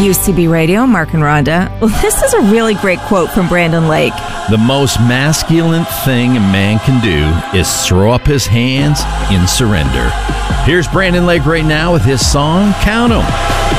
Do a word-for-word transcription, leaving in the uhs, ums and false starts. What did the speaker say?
U C B Radio, Mark and Rhonda. Well, this is a really great quote from Brandon Lake. The most masculine thing a man can do is throw up his hands in surrender. Here's Brandon Lake right now with his song, Count 'Em.